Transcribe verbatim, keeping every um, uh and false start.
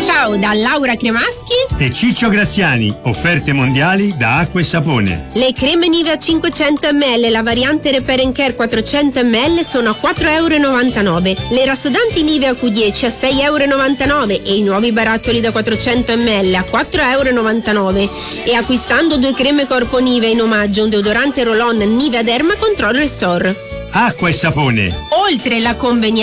Ciao da Laura Cremaschi e Ciccio Graziani, offerte mondiali da Acqua e Sapone. Le creme Nivea cinquecento millilitri, la variante Repair and Care quattrocento millilitri sono a quattro e novantanove euro. Le rassodanti Nivea Q dieci a sei e novantanove euro e i nuovi barattoli da quattrocento millilitri a quattro e novantanove euro. E acquistando due creme corpo Nivea in omaggio un deodorante roll-on Nivea Derma Control Restore. Acqua e Sapone. Oltre la convenienza